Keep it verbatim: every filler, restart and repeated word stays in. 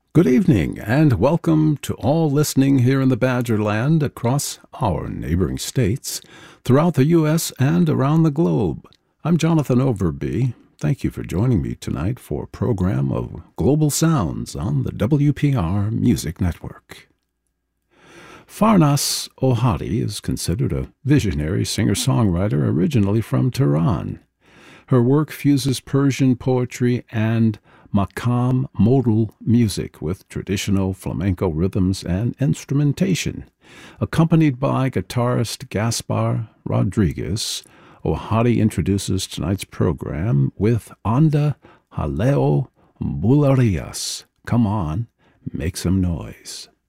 Good evening, and welcome to all listening here in the Badgerland across our neighboring states, throughout the U S and around the globe. I'm Jonathan Overby. Thank you for joining me tonight for a program of Global Sounds on the W P R Music Network. Farnaz Ohadi is considered a visionary singer-songwriter originally from Tehran. Her work fuses Persian poetry and Makam modal music with traditional flamenco rhythms and instrumentation. Accompanied by guitarist Gaspar Rodriguez, Ohadi introduces tonight's program with Anda Haleo Bularias. Come on, make some noise.